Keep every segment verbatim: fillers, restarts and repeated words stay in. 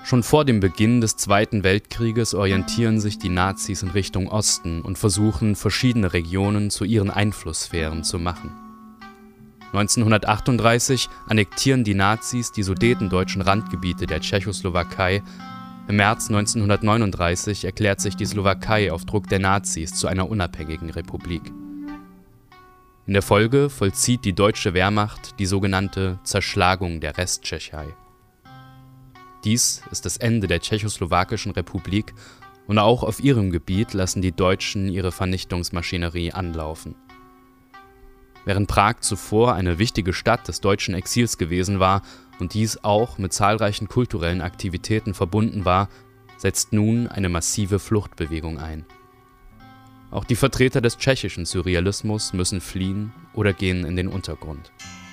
Schon vor dem Beginn des Zweiten Weltkrieges orientieren sich die Nazis in Richtung Osten und versuchen, verschiedene Regionen zu ihren Einflusssphären zu machen. neunzehnhundertachtunddreißig annektieren die Nazis die sudetendeutschen Randgebiete der Tschechoslowakei. Im März neunzehnhundertneununddreißig erklärt sich die Slowakei auf Druck der Nazis zu einer unabhängigen Republik. In der Folge vollzieht die deutsche Wehrmacht die sogenannte Zerschlagung der Resttschechei. Dies ist das Ende der Tschechoslowakischen Republik und auch auf ihrem Gebiet lassen die Deutschen ihre Vernichtungsmaschinerie anlaufen. Während Prag zuvor eine wichtige Stadt des deutschen Exils gewesen war und dies auch mit zahlreichen kulturellen Aktivitäten verbunden war, setzt nun eine massive Fluchtbewegung ein. Auch die Vertreter des tschechischen Surrealismus müssen fliehen oder gehen in den Untergrund.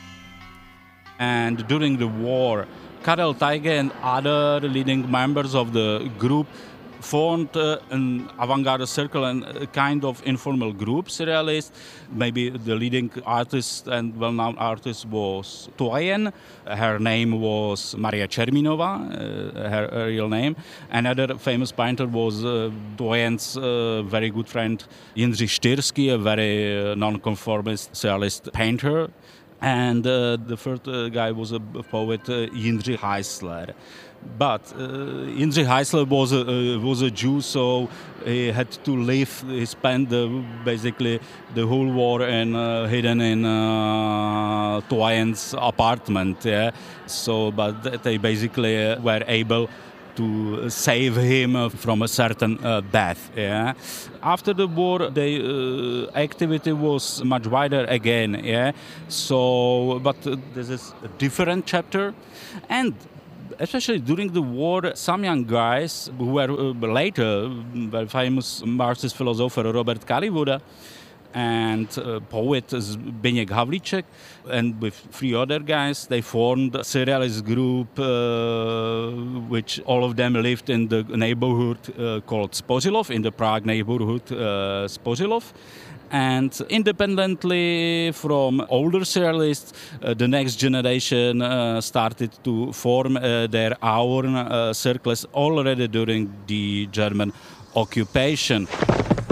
And during the war, Karel Tajge and other leading members of the group formed uh, an avant-garde circle and a kind of informal group, surrealist. Maybe the leading artist and well-known artist was Toyen. Her name was Maria Čerminova, uh, her, her real name. Another famous painter was uh, Toyen's uh, very good friend Jindřich Štýrský, a very uh, non-conformist surrealist painter. And uh, the third uh, guy was a poet, uh, Jindřich Heisler. But uh, Jindřich Heisler was a, uh, was a Jew, so he had to leave. He spent uh, basically the whole war in, uh, hidden in uh, Toyen's apartment. Yeah? So, but they basically uh, were able to save him from a certain uh, death. Yeah? After the war, the uh, activity was much wider again. Yeah? So, but uh, this is a different chapter. And especially during the war, some young guys who were uh, later very famous Marxist philosopher Robert Kalivoda and uh, poet Zbigniew Havlíček, and with three other guys, they formed a surrealist group, uh, which all of them lived in the neighborhood uh, called Spořilov, in the Prague neighborhood uh, Spořilov. And independently from older surrealists, uh, the next generation uh, started to form uh, their own uh, circles already during the German occupation.